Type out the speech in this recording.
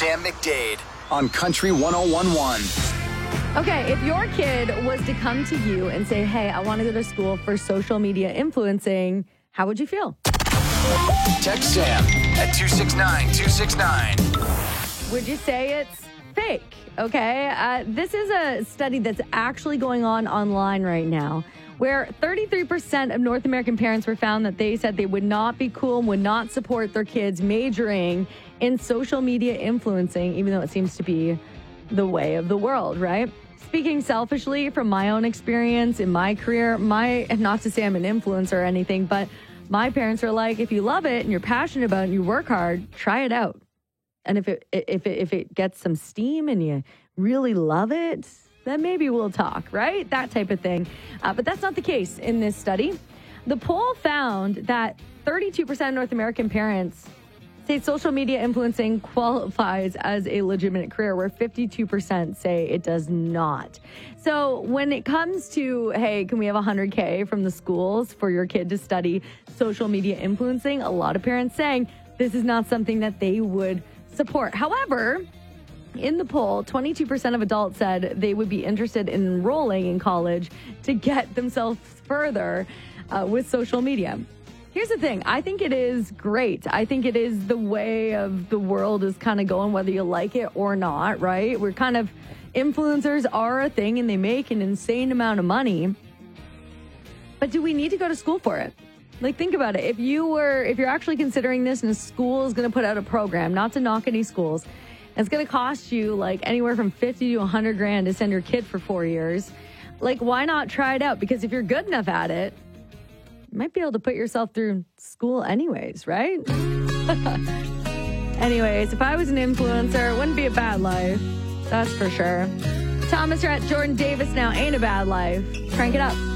Sam McDade on Country 101.1. Okay, if your kid was to come to you and say, hey, I want to go to school for social media influencing, how would you feel? Text Sam at 269-269. Would you say it's fake? Okay, this is a study that's actually going on online right now, where 33% of North American parents were found that they said they would not be cool and would not support their kids majoring in social media influencing, even though it seems to be the way of the world, right? Speaking selfishly from my own experience in my career, not to say I'm an influencer or anything, but my parents are like, if you love it and you're passionate about it and you work hard, try it out. And if it gets some steam and you really love it, then maybe we'll talk, right? That type of thing. But that's not the case in this study. The poll found that 32% of North American parents say social media influencing qualifies as a legitimate career, where 52% say it does not. So when it comes to, hey, can we have $100K from the schools for your kid to study social media influencing? A lot of parents saying this is not something that they would support. However, in the poll, 22% of adults said they would be interested in enrolling in college to get themselves further with social media. Here's the thing. I think it is great. I think it is the way of the world is kind of going, whether you like it or not, right? We're kind of, influencers are a thing and they make an insane amount of money. But do we need to go to school for it? Like, think about it. If you're actually considering this and a school is going to put out a program, not to knock any schools, it's going to cost you like anywhere from 50 to 100 grand to send your kid for 4 years. Like, why not try it out? Because if you're good enough at it, you might be able to put yourself through school anyways, right? Anyways, if I was an influencer, it wouldn't be a bad life. That's for sure. Thomas Rhett, Jordan Davis now, ain't a bad life. Crank it up.